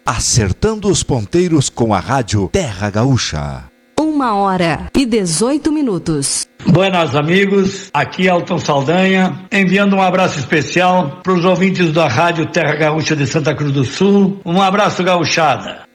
Acertando os ponteiros com a rádio Terra Gaúcha. 1h18. Buenas amigos, aqui Elton Saldanha, enviando um abraço especial para os ouvintes da rádio Terra Gaúcha de Santa Cruz do Sul. Um abraço, gauchada.